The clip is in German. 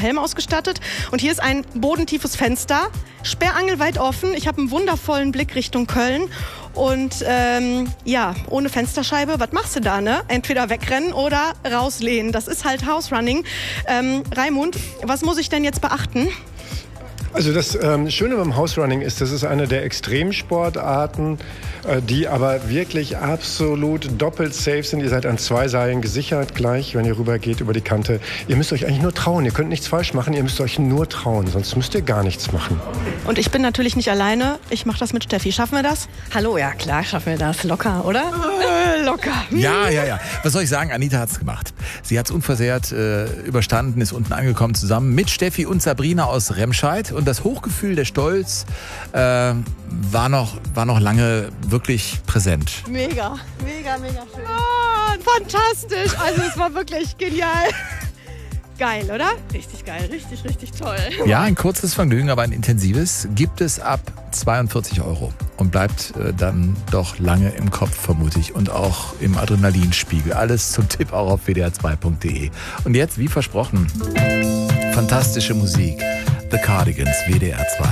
Helm ausgestattet. Und hier ist ein bodentiefes Fenster, sperrangelweit offen. Ich habe einen wundervollen Blick Richtung Köln. Und ohne Fensterscheibe, was machst du da, ne? Entweder wegrennen oder rauslehnen. Das ist halt House Running. Raimund, was muss ich denn jetzt beachten? Also das Schöne beim House Running ist, das ist eine der Extremsportarten, die aber wirklich absolut doppelt safe sind. Ihr seid an 2 Seilen gesichert gleich, wenn ihr rüber geht über die Kante. Ihr müsst euch eigentlich nur trauen. Ihr könnt nichts falsch machen, ihr müsst euch nur trauen. Sonst müsst ihr gar nichts machen. Und ich bin natürlich nicht alleine. Ich mache das mit Steffi. Schaffen wir das? Hallo, ja klar, schaffen wir das. Locker, oder? Locker. Ja. Was soll ich sagen? Anita hat's gemacht. Sie hat's unversehrt überstanden, ist unten angekommen zusammen mit Steffi und Sabrina aus Remscheid. Und das Hochgefühl, der Stolz war noch lange wirklich präsent. Mega schön. Oh, fantastisch. Also es war wirklich genial. Geil, oder? Richtig geil, richtig toll. Ja, ein kurzes Vergnügen, aber ein intensives gibt es ab 42 € und bleibt dann doch lange im Kopf, vermute ich, und auch im Adrenalinspiegel. Alles zum Tipp auch auf wdr2.de. Und jetzt, wie versprochen, fantastische Musik. The Cardigans, WDR 2.